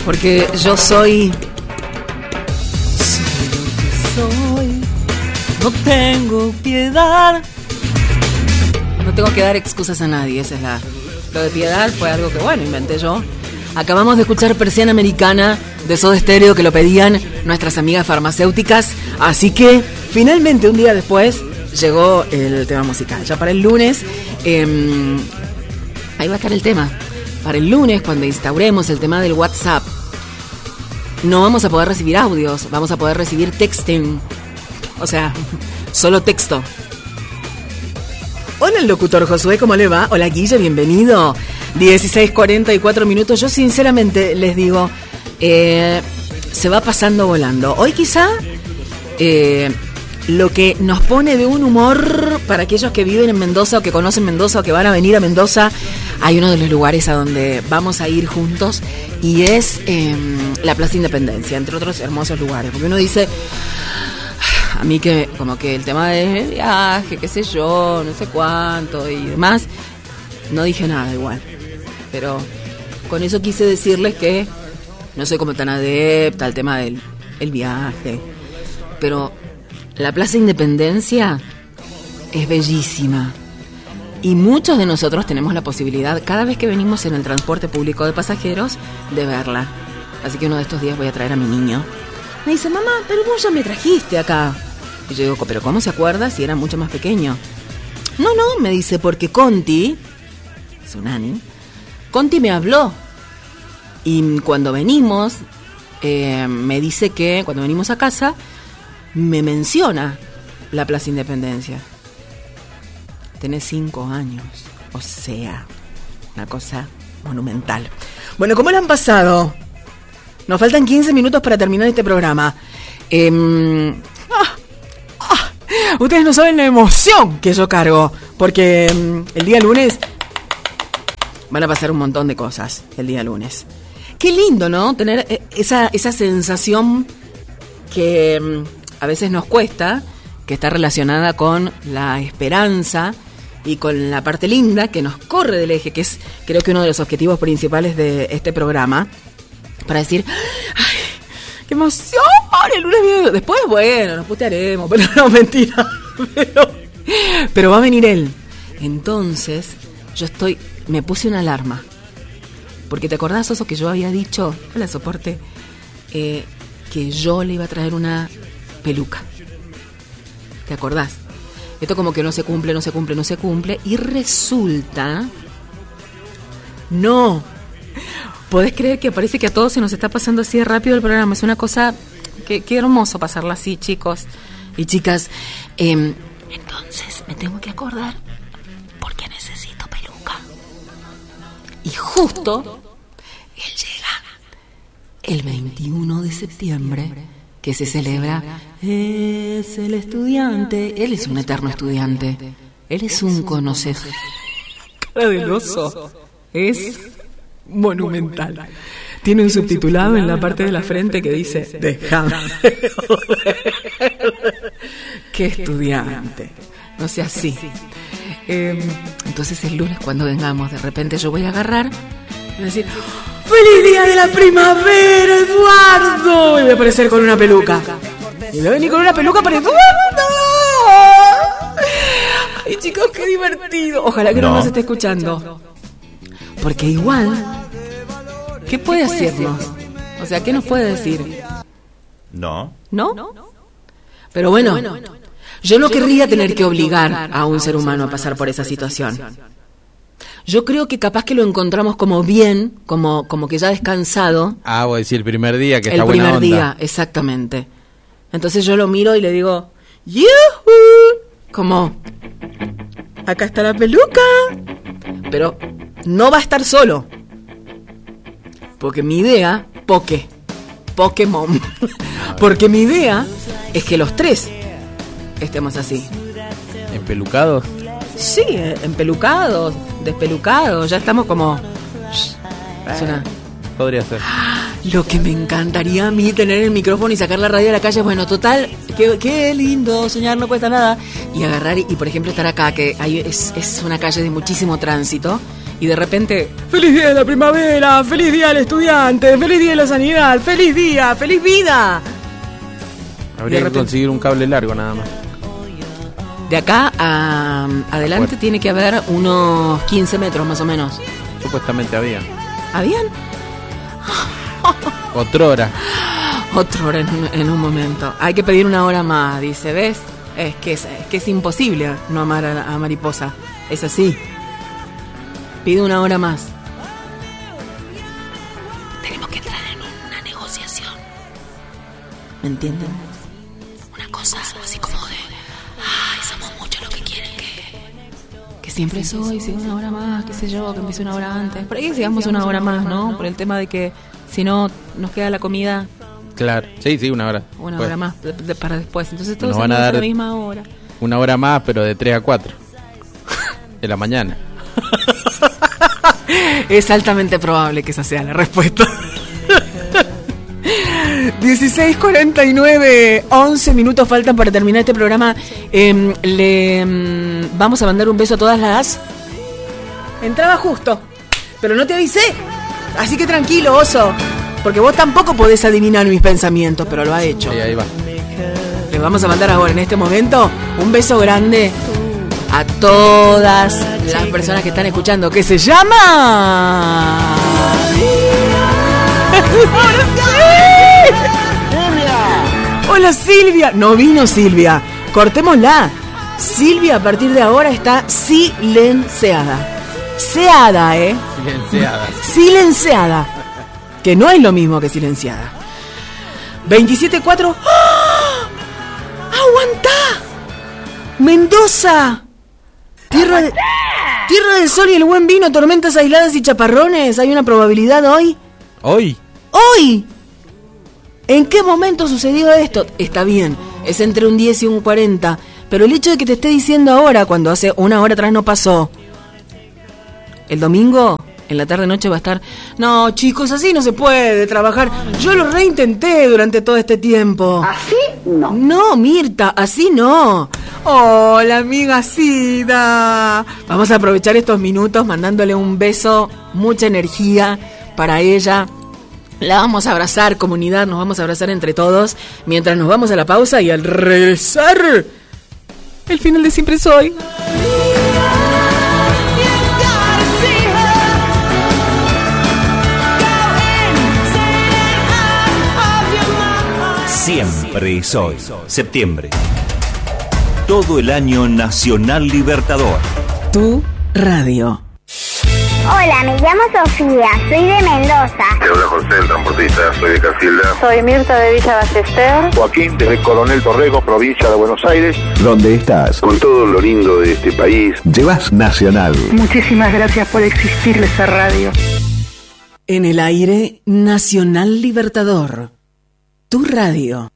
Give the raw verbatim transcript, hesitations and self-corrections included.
Porque yo soy... Soy lo que soy. No tengo piedad. No tengo que dar excusas a nadie, esa es la... Lo de piedad fue algo que, bueno, inventé yo. Acabamos de escuchar Persiana Americana de Soda Stereo, que lo pedían nuestras amigas farmacéuticas. Así que, finalmente, un día después, llegó el tema musical. Ya para el lunes, eh, ahí va a estar el tema. Para el lunes, cuando instauremos el tema del WhatsApp, no vamos a poder recibir audios, vamos a poder recibir texting. O sea, solo texto. Hola, el locutor Josué, ¿cómo le va? Hola, Guille, bienvenido. dieciséis cuarenta y cuatro minutos. Yo sinceramente les digo, eh, se va pasando volando. Hoy quizá eh, lo que nos pone de un humor para aquellos que viven en Mendoza o que conocen Mendoza o que van a venir a Mendoza, hay uno de los lugares a donde vamos a ir juntos y es eh, la Plaza Independencia, entre otros hermosos lugares. Porque uno dice... A mí que como que el tema de viaje, qué sé yo, no sé cuánto y demás, no dije nada igual. Pero con eso quise decirles que no soy como tan adepta al tema del el viaje. Pero la Plaza Independencia es bellísima. Y muchos de nosotros tenemos la posibilidad, cada vez que venimos en el transporte público de pasajeros, de verla. Así que uno de estos días voy a traer a mi niño. Me dice, mamá, pero vos ya me trajiste acá. Y yo digo, ¿pero cómo se acuerda si era mucho más pequeño? No, no, me dice, porque Conti, su nani, Conti me habló. Y cuando venimos, eh, me dice que, cuando venimos a casa, me menciona la Plaza Independencia. Tenés cinco años, o sea, una cosa monumental. Bueno, ¿cómo le han pasado? Nos faltan quince minutos para terminar este programa. Eh, ah, ah, ustedes no saben la emoción que yo cargo, porque eh, el día lunes van a pasar un montón de cosas. El día lunes. Qué lindo, ¿no? Tener esa, esa sensación que eh, a veces nos cuesta, que está relacionada con la esperanza y con la parte linda que nos corre del eje, que es creo que uno de los objetivos principales de este programa. Para decir, ¡ay, qué emoción! El lunes viene. Después, bueno, nos putearemos, pero no, mentira. Pero, pero va a venir él. Entonces, yo estoy, me puse una alarma. Porque te acordás, Oso, que yo había dicho, hola, soporte, eh, que yo le iba a traer una peluca. ¿Te acordás? Esto como que no se cumple, no se cumple, no se cumple. Y resulta, no. ¿Podés creer que parece que a todos se nos está pasando así de rápido el programa? Es una cosa... que qué hermoso pasarla así, chicos y chicas. Eh, entonces me tengo que acordar porque necesito peluca. Y justo él llega el veintiuno de septiembre, que se celebra... Es el estudiante. Él es un eterno estudiante. Él es un conocedor. Cara del oso. Es... monumental. Tiene un subtitulado en la parte de la frente que dice déjame. Qué estudiante. No sea así. Eh, entonces el lunes cuando vengamos, de repente yo voy a agarrar y voy a decir ¡feliz día de la primavera, Eduardo! Y voy a aparecer con una peluca. Y voy a venir con una peluca para Eduardo. Ay, chicos, qué divertido. Ojalá que no, no nos esté escuchando. Porque igual, ¿qué puede hacernos? O sea, ¿qué nos puede decir? No. ¿No? Pero bueno, yo no querría tener que obligar a un ser humano a pasar por esa situación. Yo creo que capaz que lo encontramos como bien, como, como que ya descansado. Ah, voy a decir el primer día que está buena onda. El primer día, exactamente. Entonces yo lo miro y le digo, ¡yuhu! Como, acá está la peluca. Pero... no va a estar solo. Porque mi idea, Poké, Pokémon. Porque mi idea es que los tres estemos así. ¿Empelucados? Sí, empelucados, despelucados. Ya estamos como... Suena... Podría ser. Lo que me encantaría a mí tener el micrófono y sacar la radio a la calle. Bueno, total, qué, qué lindo, soñar no cuesta nada. Y agarrar y, y por ejemplo, estar acá, que hay, es, es una calle de muchísimo tránsito. y de repente, ¡feliz día de la primavera! ¡Feliz día del estudiante! ¡Feliz día de la sanidad! ¡Feliz día! ¡Feliz vida! Habría que repente, conseguir un cable largo nada más. De acá a adelante bueno. tiene que haber unos quince metros más o menos. Supuestamente había. ¿Habían? Otra hora. Otra hora en un, en un momento. Hay que pedir una hora más, dice. ¿Ves? Es que es, es, que es imposible no amar a, a Mariposa. Es así. Pide una hora más. Tenemos que entrar en una negociación. ¿Me entienden? Una cosa así como de... Ay, somos muchos los que quieren que... Que siempre es hoy, siga una hora más, qué sé yo, que empiece una hora antes. Por ahí sigamos una hora más, ¿no? Por el tema de que si no nos queda la comida... Claro, sí, sí, una hora. Una pues. hora más de, de, para después. Entonces todos nos van a dar a la misma hora. Una hora más, pero de tres a cuatro de la mañana. Es altamente probable que esa sea la respuesta. dieciséis cuarenta y nueve, once minutos faltan para terminar este programa. Eh, le eh, vamos a mandar un beso a todas las... Entraba justo, pero no te avisé. Así que tranquilo, oso. Porque vos tampoco podés adivinar mis pensamientos, pero lo ha hecho. Sí, ahí va. Les vamos a mandar ahora, en este momento, un beso grande a todas las personas que están escuchando, que se llama... Hola Silvia. No vino Silvia. Cortémosla. Silvia a partir de ahora está silenciada. Seada, ¿eh? Silenciada. Silenciada. Que no es lo mismo que silenciada. veintisiete cuatro. ¡Oh! ¡Aguantá! Mendoza. Tierra, de, tierra del sol y el buen vino, tormentas aisladas y chaparrones. ¿Hay una probabilidad hoy? ¿Hoy? ¡Hoy! ¿En qué momento sucedió esto? Está bien, es entre un diez y un cuarenta. Pero el hecho de que te esté diciendo ahora, cuando hace una hora atrás no pasó. El domingo... En la tarde-noche va a estar... No, chicos, así no se puede trabajar. Yo lo reintenté durante todo este tiempo. ¿Así? No. No, Mirta, así no. Hola, amiga Sida. Vamos a aprovechar estos minutos mandándole un beso, mucha energía para ella. La vamos a abrazar, comunidad, nos vamos a abrazar entre todos. Mientras nos vamos a la pausa y al regresar... El final de Siempre Soy. Siempre Soy. Septiembre. Todo el año Nacional Libertador. Tu radio. Hola, me llamo Sofía, soy de Mendoza. Te habla José, el transportista, soy de Casilda. Soy Mirta de Villa Ballester. Joaquín, desde Coronel Torrego, provincia de Buenos Aires. ¿Dónde estás? Con todo lo lindo de este país. Llevas Nacional. Muchísimas gracias por existirle esa radio. En el aire, Nacional Libertador. Tu radio.